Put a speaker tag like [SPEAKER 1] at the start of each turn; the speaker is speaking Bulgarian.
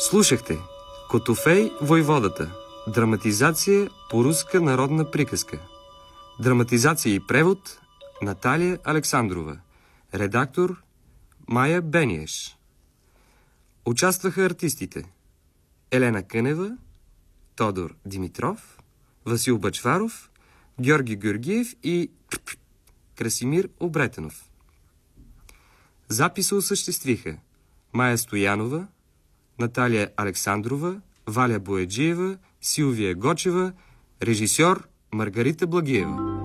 [SPEAKER 1] Слушахте Котофей войводата. Драматизация по руска народна приказка. Драматизация и превод Наталия Александрова. Редактор Майя Бениеш. Участваха артистите Елена Кънева, Тодор Димитров, Васил Бъчваров, Георги Георгиев и Красимир Обретенов. Записа осъществиха Майя Стоянова, Наталия Александрова, Валя Бояджиева, Силвия Гочева, режисьор Маргарита Благиева.